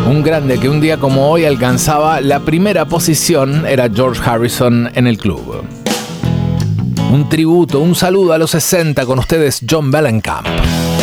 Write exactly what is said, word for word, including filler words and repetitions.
Un grande que un día como hoy alcanzaba la primera posición era George Harrison en el club. Un tributo, un saludo a los sesenta con ustedes, John Mellencamp.